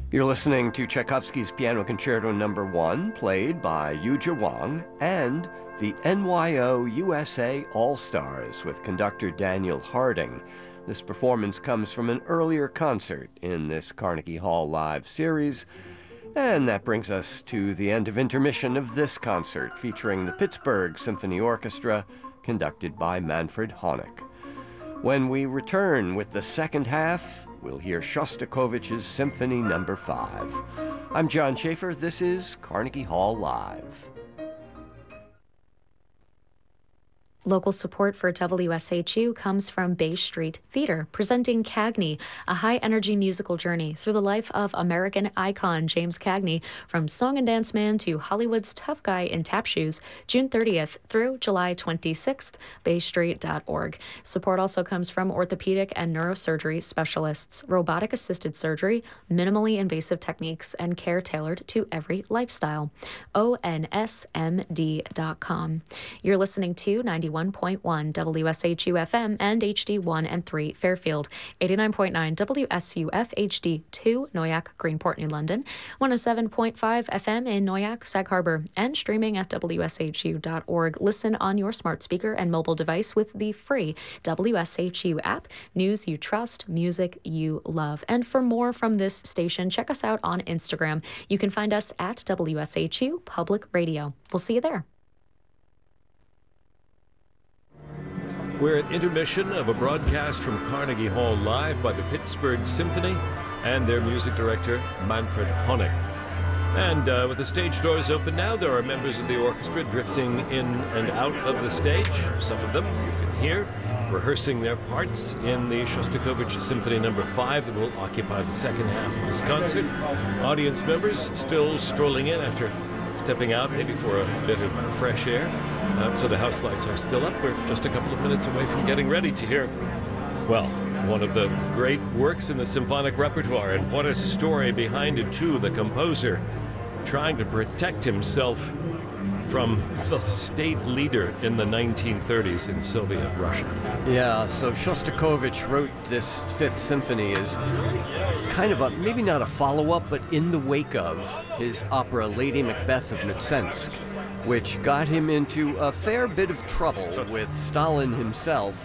You're listening to Tchaikovsky's Piano Concerto No. 1, played by Yuja Wang, and the NYO USA All-Stars with conductor Daniel Harding. This performance comes from an earlier concert in this Carnegie Hall Live series, and that brings us to the end of intermission of this concert, featuring the Pittsburgh Symphony Orchestra, conducted by Manfred Honeck. When we return with the second half, we'll hear Shostakovich's Symphony No. 5. I'm John Schaefer. This is Carnegie Hall Live. Local support for WSHU comes from Bay Street Theater, presenting Cagney, a high-energy musical journey through the life of American icon James Cagney, from song and dance man to Hollywood's tough guy in tap shoes, June 30th through July 26th, baystreet.org. Support also comes from orthopedic and neurosurgery specialists, robotic-assisted surgery, minimally invasive techniques, and care tailored to every lifestyle. ONSMD.com. You're listening to 91.1 WSHU FM and HD1 and 3 Fairfield, 89.9 WSUF HD2 Noyak, Greenport, New London, 107.5 FM in Noyak, Sag Harbor, and streaming at WSHU.org. Listen on your smart speaker and mobile device with the free WSHU app. News you trust, music you love. And for more from this station, check us out on Instagram. You can find us at WSHU Public Radio. We'll see you there. We're at intermission of a broadcast from Carnegie Hall Live by the Pittsburgh Symphony and their music director, Manfred Honeck. And with the stage doors open now, there are members of the orchestra drifting in and out of the stage. Some of them you can hear rehearsing their parts in the Shostakovich Symphony No. 5 that will occupy the second half of this concert. Audience members still strolling in after stepping out maybe for a bit of fresh air. So the house lights are still up. We're just a couple of minutes away from getting ready to hear, well, one of the great works in the symphonic repertoire, and what a story behind it too. The composer trying to protect himself from the state leader in the 1930s in Soviet Russia. Yeah, so Shostakovich wrote this Fifth Symphony as kind of a, maybe not a follow-up, but in the wake of his opera Lady Macbeth of Mtsensk, which got him into a fair bit of trouble with Stalin himself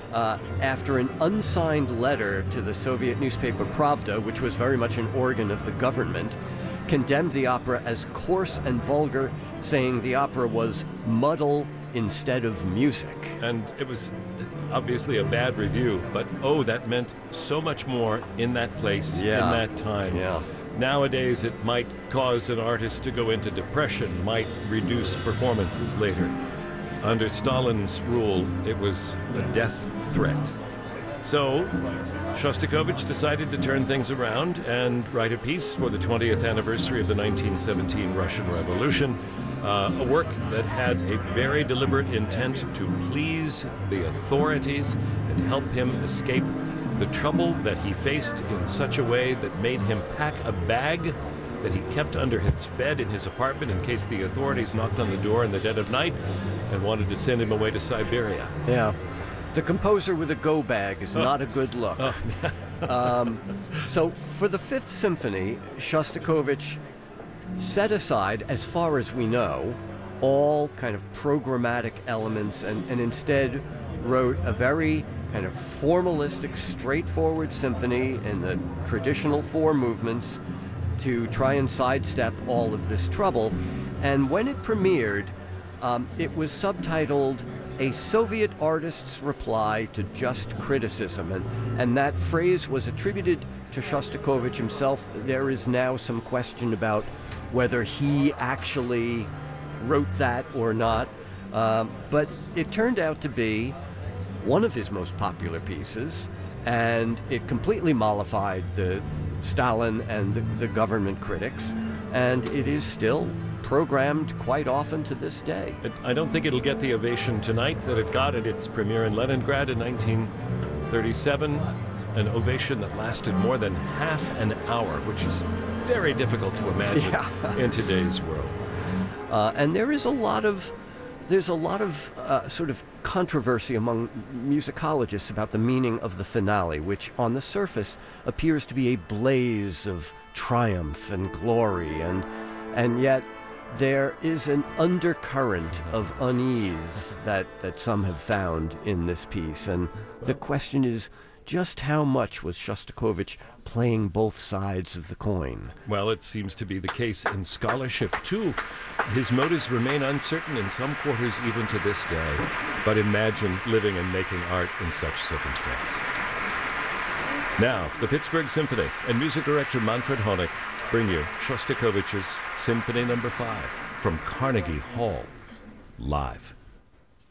after an unsigned letter to the Soviet newspaper Pravda, which was very much an organ of the government, condemned the opera as coarse and vulgar, saying the opera was muddle instead of music. And it was obviously a bad review, but oh, that meant so much more in that place, in that time. Yeah. Nowadays, it might cause an artist to go into depression, might reduce performances later. Under Stalin's rule, it was a death threat. So, Shostakovich decided to turn things around and write a piece for the 20th anniversary of the 1917 Russian Revolution, a work that had a very deliberate intent to please the authorities and help him escape the trouble that he faced in such a way that made him pack a bag that he kept under his bed in his apartment in case the authorities knocked on the door in the dead of night and wanted to send him away to Siberia. Yeah. The composer with a go bag is not a good look. So for the Fifth Symphony, Shostakovich set aside, as far as we know, all kind of programmatic elements and instead wrote a very kind of formalistic, straightforward symphony in the traditional four movements to try and sidestep all of this trouble. And when it premiered, it was subtitled A Soviet Artist's Reply to Just Criticism, and that phrase was attributed to Shostakovich himself. There is now some question about whether he actually wrote that or not, but it turned out to be one of his most popular pieces, and it completely mollified the Stalin and the government critics, and it is still programmed quite often to this day. I don't think it'll get the ovation tonight that it got at its premiere in Leningrad in 1937, an ovation that lasted more than half an hour, which is very difficult to imagine in today's world. And there's a lot of sort of controversy among musicologists about the meaning of the finale, which on the surface appears to be a blaze of triumph and glory, and yet there is an undercurrent of unease that some have found in this piece. And the question is, just how much was Shostakovich playing both sides of the coin? Well, it seems to be the case in scholarship, too. His motives remain uncertain in some quarters even to this day. But imagine living and making art in such circumstance. Now, the Pittsburgh Symphony and music director Manfred Honeck bring you Shostakovich's Symphony No. 5 from Carnegie Hall, live.